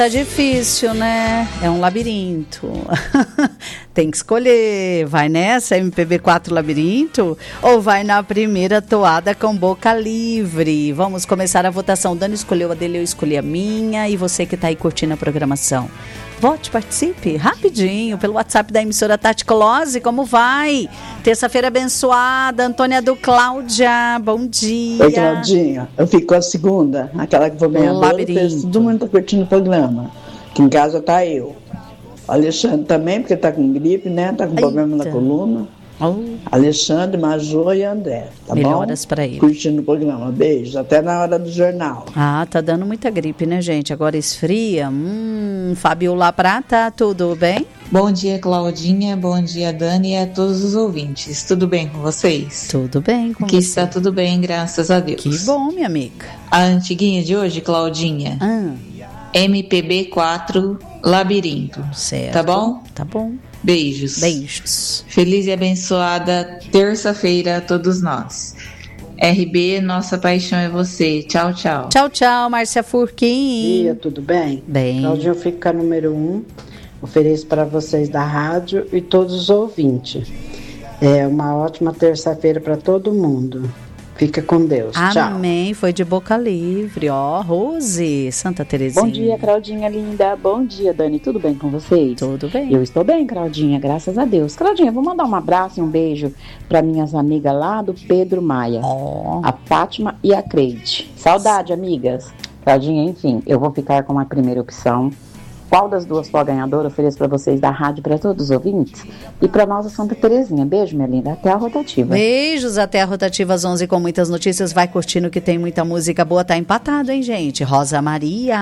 Tá difícil, né? É um labirinto. Tem que escolher. Vai nessa MPB4 Labirinto ou vai na primeira toada com Boca Livre? Vamos começar a votação. Dani escolheu a dele, eu escolhi a minha. E você que tá aí curtindo a programação. Vote, participe, rapidinho, pelo WhatsApp da emissora Tati Close. Como vai? Terça-feira abençoada. Antônia do Cláudia, bom dia. Oi, Claudinha. Eu fico com a segunda, aquela que foi ganhadora. Todo mundo tá curtindo o programa. Aqui em casa tá eu. O Alexandre também, porque tá com gripe, né? Tá com problema na coluna. Alexandre, Majô e André, tá bom? Melhoras para ele. Curtindo o programa. Beijos, até na hora do jornal. Ah, tá dando muita gripe, né, gente? Agora esfria. Fabiola Prata, tudo bem? Bom dia, Claudinha. Bom dia, Dani, e a todos os ouvintes. Tudo bem com vocês? Tudo bem com você. Aqui está tudo bem, graças a Deus. Que bom, minha amiga. A antiguinha de hoje, Claudinha. MPB4 Labirinto. Certo. Tá bom? Tá bom. Beijos. Beijos. Feliz e abençoada terça-feira a todos nós. RB, nossa paixão é você. Tchau, tchau. Tchau, tchau, Márcia Furquim. Bom dia, tudo bem? Bem. Claudinha, eu fico com a número 1. Ofereço para vocês da rádio e todos os ouvintes. É uma ótima terça-feira para todo mundo. Fica com Deus. Tchau. Amém. Foi de Boca Livre, ó. Rose, Santa Terezinha. Bom dia, Claudinha linda. Bom dia, Dani. Tudo bem com vocês? Tudo bem. Eu estou bem, Claudinha, graças a Deus. Claudinha, vou mandar um abraço e um beijo para minhas amigas lá do Pedro Maia. A Fátima e a Creide. Saudade, amigas. Claudinha, enfim, eu vou ficar com a primeira opção. Qual das duas for a ganhadora, ofereço para vocês da rádio, para todos os ouvintes. E para nós, a Santa Terezinha. Beijo, minha linda. Até a rotativa. Beijos, até a rotativa às 11 com muitas notícias. Vai curtindo que tem muita música boa. Tá empatado, hein, gente? Rosa Maria.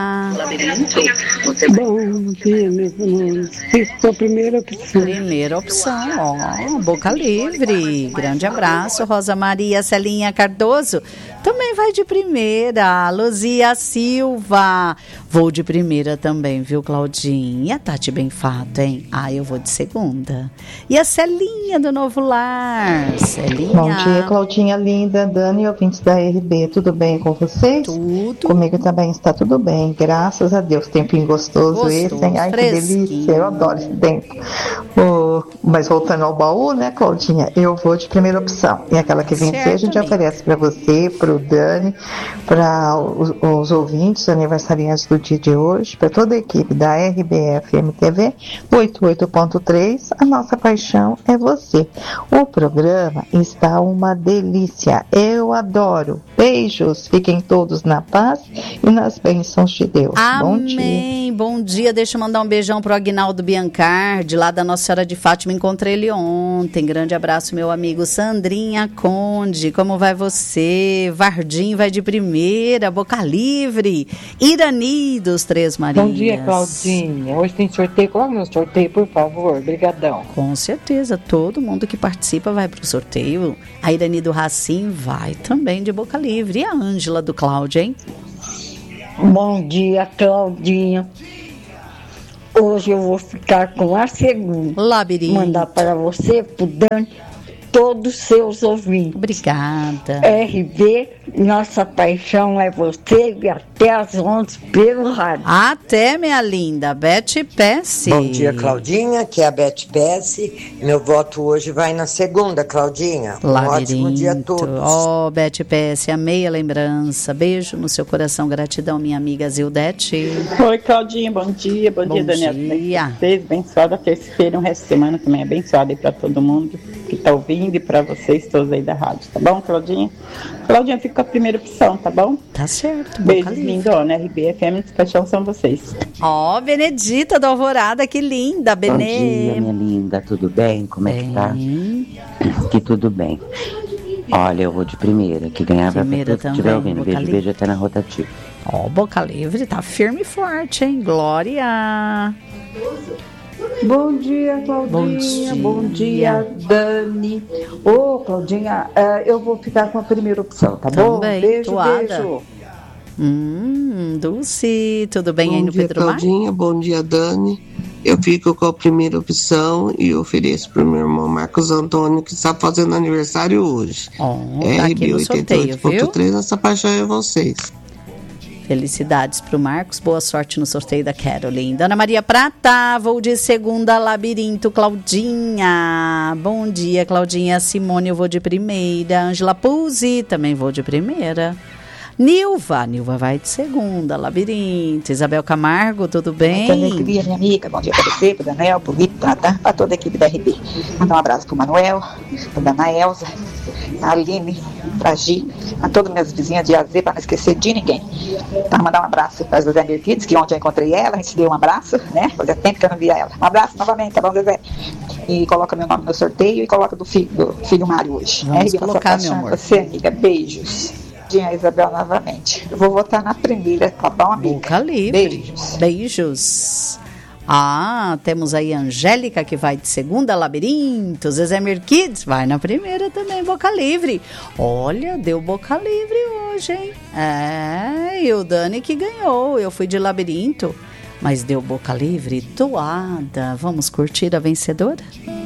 Bom dia, meus irmãos. Fiz a primeira opção. Primeira opção, ó. Boca Livre. Grande abraço, Rosa Maria. Celinha Cardoso também vai de primeira. Luzia Silva. Vou de primeira também, viu, Claudinha? Tati Benfato, hein? Eu vou de segunda. E a Celinha do Novo Lar. Celinha. Bom dia, Claudinha linda, Dani, ouvintes da RB. Tudo bem com vocês? Tudo. Comigo também está tudo bem, graças a Deus. Tempinho gostoso esse, hein? Ai, que delícia, eu adoro esse tempo. Mas voltando ao baú, né, Claudinha? Eu vou de primeira opção. E aquela que vencer, a gente oferece para você, para o Dani, para os ouvintes, aniversariantes do dia de hoje, para toda a equipe da RBFM TV 88.3, a nossa paixão é você. O programa está uma delícia, eu adoro. Beijos, fiquem todos na paz e nas bênçãos de Deus. Amém, bom dia. Deixa eu mandar um beijão pro Aguinaldo Biancardi, lá da Nossa Senhora de Fátima, encontrei ele ontem. Grande abraço, meu amigo. Sandrinha Conde, como vai você? Vardim vai de primeira, Boca Livre. Irani dos Três Marias. Bom dia, Claudinha. Hoje tem sorteio. Coloca no sorteio, por favor. Obrigadão. Com certeza, todo mundo que participa vai pro sorteio. A Irani do Racim vai também de Boca Livre. E a Ângela do Cláudio, hein? Bom dia, Claudinha. Hoje eu vou ficar com a segunda. Labirinto. Mandar para você, pro Dani, todos os seus ouvintes. Obrigada. RB, nossa paixão é você, e até às 11 pelo rádio. Até, minha linda, Beth Pesce. Bom dia, Claudinha, que é a Beth Pesce. Meu voto hoje vai na segunda, Claudinha. Labirinto. Um ótimo dia a todos. Ó, Beth Pesce, amei a lembrança. Beijo no seu coração, gratidão, minha amiga Zildete. Oi, Claudinha, bom dia, Daniela. Vocês, abençoada terça-feira, um resto de semana também abençoada aí para todo mundo que tá ouvindo e para vocês todos aí da rádio, tá bom, Claudinha? Claudinha, fica com a primeira opção, tá bom? Tá certo. Beijos, lindona. RB, FM, de paixão são vocês. Ó, Benedita da Alvorada, que linda, Bom dia, minha linda, tudo bem? Como é que tá? Que tudo bem. Olha, eu vou de primeira, que ganhar pra quem estiver ouvindo. Beijo, beijo até na rotativa. Ó, Boca Livre tá firme e forte, hein? Glória! Bom dia, Claudinha. Bom dia, Dani. Ô, Claudinha, eu vou ficar com a primeira opção, tá bom? Beijo, beijo. Dulce, tudo bem aí no Pedro Mar? Bom dia, Claudinha. Bom dia, Dani. Eu fico com a primeira opção e ofereço para o meu irmão Marcos Antônio, que está fazendo aniversário hoje. Tá aqui no sorteio, viu? RB88.3, nossa paixão é vocês. Felicidades pro Marcos, boa sorte no sorteio da Caroline. Dona Maria Prata, vou de segunda, Labirinto, Claudinha. Bom dia, Claudinha. Simone, eu vou de primeira. Ângela Puzzi, também vou de primeira. Nilva vai de segunda, Labirinto. Isabel Camargo, tudo bem? Muita alegria, minha amiga. Bom dia para você, para o Daniel, para o Vitor, para toda a equipe da RB. Mandar um abraço para o Manuel, para a Dana Elza, a Aline, para a Gi, a todas minhas vizinhas de AZ, para não esquecer de ninguém. Tá, mandar um abraço para a José Merquides, que ontem eu encontrei ela, a gente deu um abraço, né? Fazia tempo que eu não via ela. Um abraço novamente, tá bom, José? E coloca meu nome no sorteio e coloca do filho Mário hoje. Vamos colocar, meu amor. Você, amiga, beijos. A Isabel novamente. Eu vou votar na primeira, tá bom, amiga? Boca Livre. Beijos. Temos aí a Angélica, que vai de segunda, Labirinto. Zezé Merquides vai na primeira também, Boca Livre. Olha, deu Boca Livre hoje, hein? E o Dani que ganhou. Eu fui de Labirinto, mas deu Boca Livre, toada. Vamos curtir a vencedora?